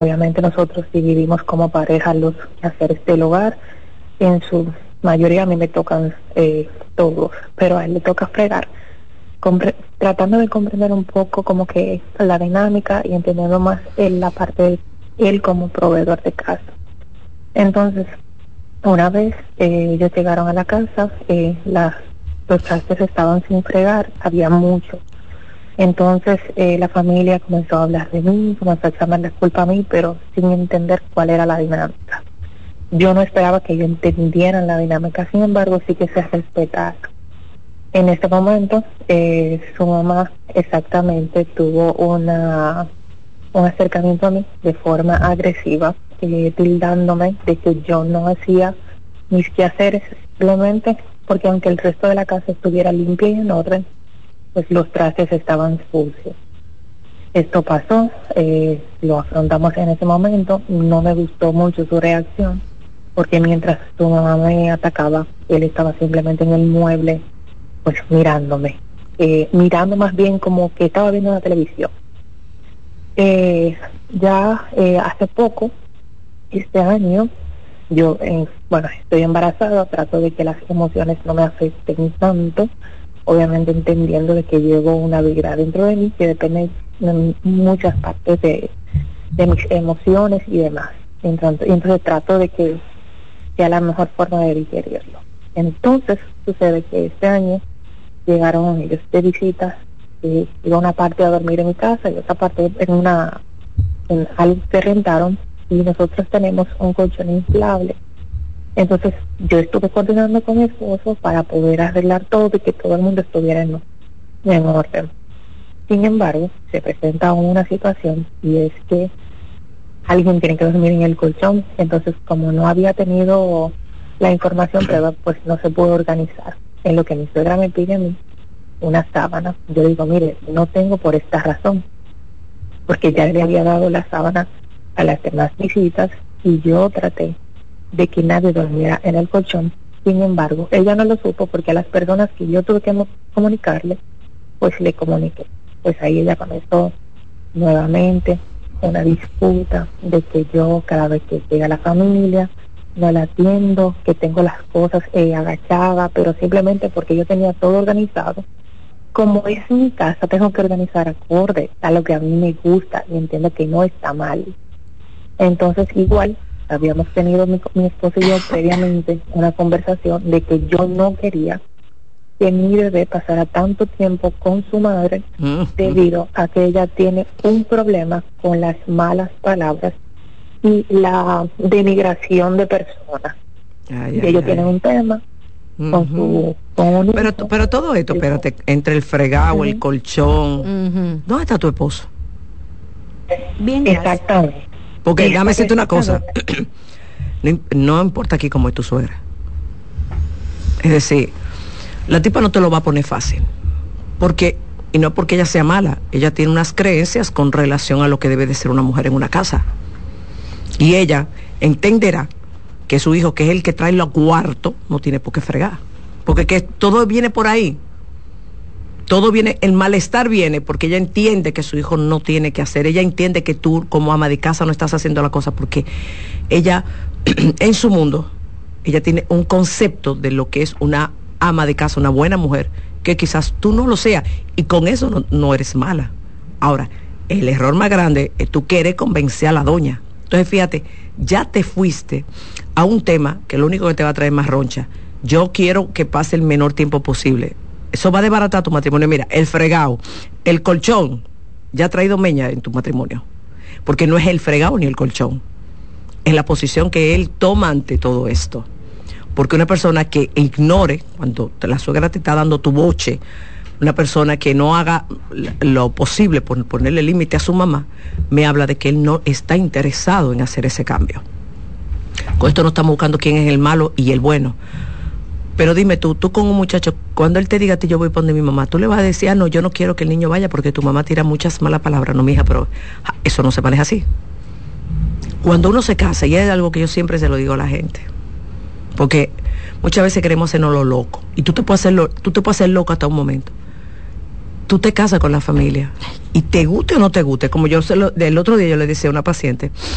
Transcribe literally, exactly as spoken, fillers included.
Obviamente nosotros dividimos como pareja los quehaceres del hogar. En su mayoría a mí me tocan eh, todos, pero a él le toca fregar. Compre- tratando de comprender un poco como que la dinámica y entendiendo más en la parte de él como proveedor de casa. Entonces, una vez eh, ellos llegaron a la casa, eh, las, los trastes estaban sin fregar, había mucho. Entonces eh, la familia comenzó a hablar de mí, comenzó a echarme la culpa a mí, pero sin entender cuál era la dinámica. Yo no esperaba que ellos entendieran la dinámica, sin embargo sí que se respetara. En este momento eh, su mamá exactamente tuvo una un acercamiento a mí de forma agresiva, eh, tildándome de que yo no hacía mis quehaceres simplemente porque aunque el resto de la casa estuviera limpia y en orden, pues los trastes estaban sucios. Esto pasó, eh, lo afrontamos en ese momento, no me gustó mucho su reacción, porque mientras su mamá me atacaba, él estaba simplemente en el mueble, pues mirándome, eh, mirando más bien como que estaba viendo la televisión. Eh, ya eh, hace poco, este año, yo, eh, bueno, estoy embarazada, trato de que las emociones no me afecten tanto, obviamente entendiendo de que llevo una vida dentro de mí que depende de muchas partes de, de mis emociones y demás. Entonces, entonces trato de que sea la mejor forma de digerirlo. Entonces sucede que este año llegaron ellos de visita. Eh, iba una parte a dormir en mi casa y otra parte en una en algo que rentaron, y nosotros tenemos un colchón inflable. Entonces yo estuve coordinando con mi esposo para poder arreglar todo y que todo el mundo estuviera en, en orden. Sin embargo, se presenta una situación y es que alguien tiene que dormir en el colchón. Entonces, como no había tenido la información prueba, pues no se pudo organizar. En lo que mi suegra me pide a mí una sábana, yo digo, mire, no tengo por esta razón, porque ya le había dado la sábana a las demás visitas y yo traté de que nadie durmiera en el colchón. Sin embargo, ella no lo supo porque a las personas que yo tuve que mo- comunicarle, pues le comuniqué. Pues ahí ella comenzó nuevamente una disputa de que yo cada vez que llega la familia no la atiendo, que tengo las cosas eh, agachadas, pero simplemente porque yo tenía todo organizado. Como es mi casa, tengo que organizar acorde a lo que a mí me gusta y entiendo que no está mal. Entonces, igual, habíamos tenido mi, mi esposo y yo previamente una conversación de que yo no quería que mi bebé pasara tanto tiempo con su madre Mm, debido a que ella tiene un problema con las malas palabras y la denigración de personas. ay, Y ay, ellos ay. tienen un tema con Ujú. su con un Pero, hijo. pero todo esto, espérate, entre el fregado, el Ujú. colchón, Ujú. ¿dónde está tu esposo? Bien, gracias. Exactamente. Porque Esta déjame decirte una cosa, presentadora. no, im- no importa aquí cómo es tu suegra. Es decir, la tipa no te lo va a poner fácil. Porque, y no porque ella sea mala, ella tiene unas creencias con relación a lo que debe de ser una mujer en una casa. Y ella entenderá que su hijo, que es el que trae lo cuarto, no tiene por qué fregar. Porque que todo viene por ahí. Todo viene, el malestar viene porque ella entiende que su hijo no tiene que hacer. Ella entiende que tú, como ama de casa, no estás haciendo la cosa porque ella, en su mundo, ella tiene un concepto de lo que es una ama de casa, una buena mujer, que quizás tú no lo seas. Y con eso no, no eres mala. Ahora, el error más grande es tú querer convencer a la doña. Entonces, fíjate, ya te fuiste a un tema que lo único que te va a traer más roncha. Yo quiero que pase el menor tiempo posible. Eso va a desbaratar tu matrimonio. Mira, el fregado, el colchón, ya ha traído meña en tu matrimonio. Porque no es el fregado ni el colchón. Es la posición que él toma ante todo esto. Porque una persona que ignore, cuando la suegra te está dando tu boche, una persona que no haga lo posible por ponerle límite a su mamá, me habla de que él no está interesado en hacer ese cambio. Con esto no estamos buscando quién es el malo y el bueno. Pero dime tú, tú con un muchacho, cuando él te diga a ti yo voy a poner mi mamá, tú le vas a decir, ah, no, yo no quiero que el niño vaya porque tu mamá tira muchas malas palabras. No, mija, pero ja, eso no se maneja así. Cuando uno se casa, y es algo que yo siempre se lo digo a la gente, porque muchas veces queremos hacernos lo loco, y tú te puedes hacer, lo, tú te puedes hacer loco hasta un momento. Tú te casas con la familia, y te guste o no te guste, como yo se lo, el otro día yo le decía a una paciente,